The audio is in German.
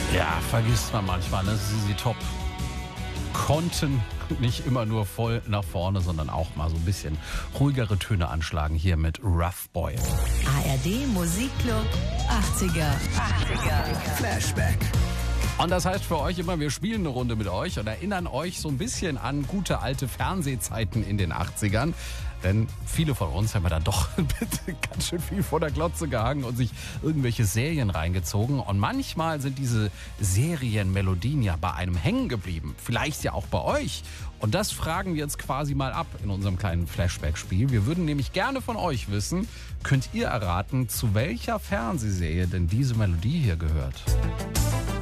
Ja, vergisst man manchmal, ne? ZZ Top konnten nicht immer nur voll nach vorne, sondern auch mal so ein bisschen ruhigere Töne anschlagen hier mit Rough Boy. ARD Musikclub 80er. Flashback. Und das heißt für euch immer, wir spielen eine Runde mit euch und erinnern euch so ein bisschen an gute alte Fernsehzeiten in den 80ern. Denn viele von uns haben ja dann doch ganz schön viel vor der Glotze gehangen und sich irgendwelche Serien reingezogen. Und manchmal sind diese Serienmelodien ja bei einem hängen geblieben. Vielleicht ja auch bei euch. Und das fragen wir jetzt quasi mal ab in unserem kleinen Flashback-Spiel. Wir würden nämlich gerne von euch wissen, könnt ihr erraten, zu welcher Fernsehserie denn diese Melodie hier gehört?